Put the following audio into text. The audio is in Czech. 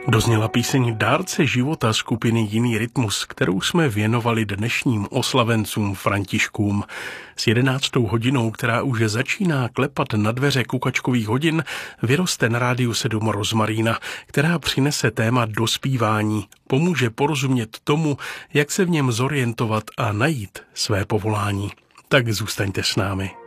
Dozněla píseň Dárce života skupiny Jiný rytmus, kterou jsme věnovali dnešním oslavencům Františkům. S 11. hodinou, která už začíná klepat na dveře kukačkových hodin, vyroste na Rádiu 7 rozmarína, která přinese téma dospívání, pomůže porozumět tomu, jak se v něm zorientovat a najít své povolání. Tak zůstaňte s námi.